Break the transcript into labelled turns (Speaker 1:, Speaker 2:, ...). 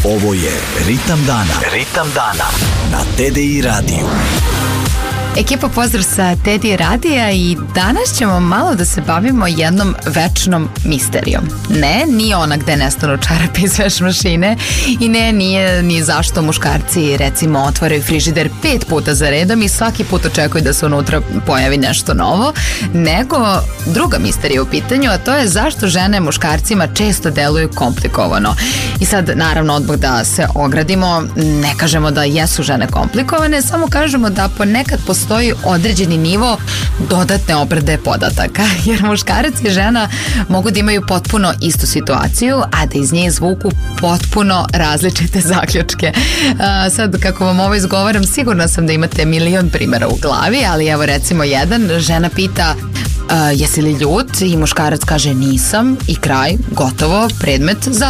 Speaker 1: Ovo je Ritam dana. Ritam dana na TDI radiju.
Speaker 2: Ekipa, pozdrav sa TDI radija i danas ćemo malo da se bavimo jednom večnom misterijom. Ne, nije ona gde nestanu čarape iz veš mašine i ne, nije ni zašto muškarci recimo otvaraju frižider 5 puta za redom i svaki put očekuju da se unutra pojavi nešto novo, nego druga misterija u pitanju, a to je zašto žene muškarcima često deluju komplikovano. I sad, naravno, odmah da se ogradimo, ne kažemo da jesu žene komplikovane, samo kažemo da ponekad postoji određeni nivo dodatne obrade podataka, jer muškarac i žena mogu da imaju potpuno istu situaciju, a da iz nje izvuku potpuno različite zaključke. Sad, kako vam ovo izgovaram, sigurna sam da imate milion primjera u glavi, ali evo recimo jedan, žena pita jesi li ljut i muškarac kaže nisam i kraj, gotovo, predmet za